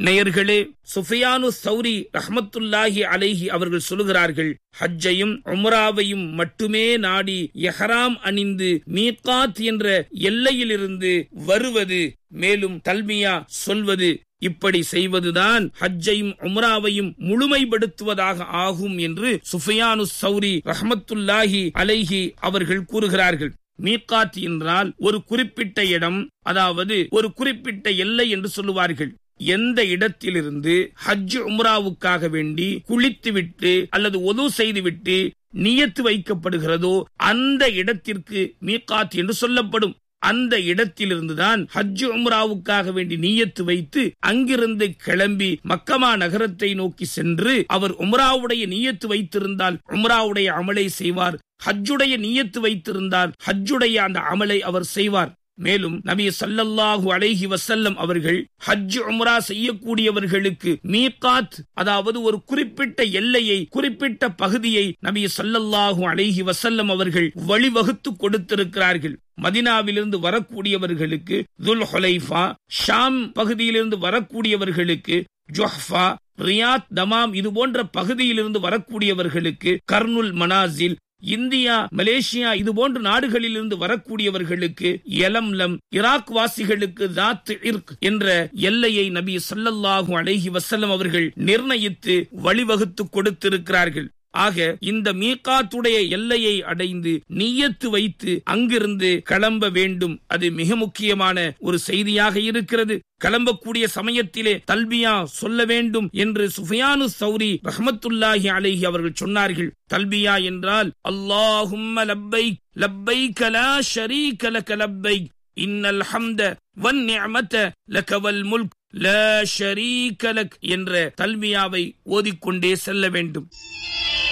நேயர்களே, சுஃபியானு ஸௌரி ரஹ்மத்துல்லாஹி அலைஹி அவர்கள் சொல்லுகிறார்கள், ஹஜ்ஜையும் உம்ராவையும் மட்டுமே நாடி இஹ்ராம் அணிந்து மீகாத் என்ற எல்லையிலிருந்து வருவது, மேலும் தல்பியா சொல்வது, இப்படி செய்வதுதான் ஹஜ்ஜையும் உம்ராவையும் முழுமைப்படுத்துவதாக ஆகும் என்று சுஃபியானு ஸௌரி ரஹ்மத்துல்லாஹி அலைஹி அவர்கள் கூறுகிறார்கள். மீகாத் என்றால் ஒரு குறிப்பிட்ட இடம், அதாவது ஒரு குறிப்பிட்ட எல்லை என்று சொல்லுவார்கள். எந்த இடத்திலிருந்து ஹஜ் உம்ராவுக்காக வேண்டி குளித்துவிட்டு அல்லது ஒது செய்துவிட்டு நியத்து வைக்கப்படுகிறதோ அந்த இடத்திற்கு மீகாத் என்று சொல்லப்படும். அந்த இடத்திலிருந்துதான் ஹஜ் உம்ராவுக்காக வேண்டி நியத்து வைத்து அங்கிருந்து கிளம்பி மக்கமா நகரத்தை நோக்கி சென்று அவர் உம்ராவுடைய நியத்து வைத்திருந்தால் உம்ராவுடைய அமலை செய்வார், ஹஜ்ஜுடைய நியத்து வைத்திருந்தால் ஹஜ்ஜுடைய அந்த அமலை அவர் செய்வார். மேலும் நபி ஸல்லல்லாஹு அலைஹி வஸல்லம் அவர்கள் ஹஜ் உம்ரா செய்யக்கூடியவர்களுக்கு மீகாத், அதாவது ஒரு குறிப்பிட்ட எல்லையை, குறிப்பிட்ட பகுதியை நபி ஸல்லல்லாஹு அலைஹி வஸல்லம் அவர்கள் வழிவகுத்து கொடுத்திருக்கிறார்கள். மதீனாவிலிருந்து வரக்கூடியவர்களுக்கு துல் ஹுலைஃபா, ஷாம் பகுதியிலிருந்து வரக்கூடியவர்களுக்கு ஜுஹ்ஃபா, ரியாத், தமாம் இது போன்ற பகுதியிலிருந்து வரக்கூடியவர்களுக்கு கர்னுல் மனாசில், இந்தியா, மலேசியா இது போன்ற நாடுகளிலிருந்து வரக்கூடியவர்களுக்கு யலம்லம், ஈராக் வாசிகளுக்கு தாத் இர்க் என்ற எல்லையை நபி ஸல்லல்லாஹு அலைஹி வஸல்லம் அவர்கள் நிர்ணயித்து வழிவகுத்து கொடுத்திருக்கிறார்கள். ஆக இந்த மீகாத்துடைய எல்லையை அடைந்து நியத்து வைத்து அங்கிருந்து கிளம்ப வேண்டும். அது மிக முக்கியமான ஒரு செய்தியாக இருக்கிறது. கிளம்பக்கூடிய சமயத்திலே தல்பியா சொல்ல வேண்டும் என்று சுஃபியானு ஸௌரி ரஹ்மத்துல்லாஹி அலைஹி அவர்கள் சொன்னார்கள். தல்பியா என்றால் அல்லாஹும்ம லப்பைக் லப்பைக லா ஷரீக லக லப்பைக் இன்னல் ஹம்த வன் நிஅமத லக வல் முல்க் லா ஷரீக லக் என்ற தல்பியாவை ஓதிக்கொண்டே செல்ல வேண்டும்.